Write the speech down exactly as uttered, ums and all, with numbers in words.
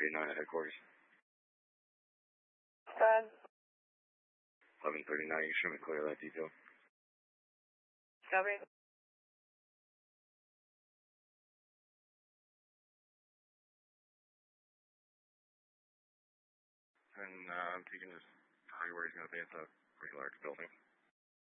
thirty-nine at headquarters. Good. eleven thirty-nine, you show me clear that detail. Copy. And uh, if you can just tell me where he's going to be, it's a pretty large building.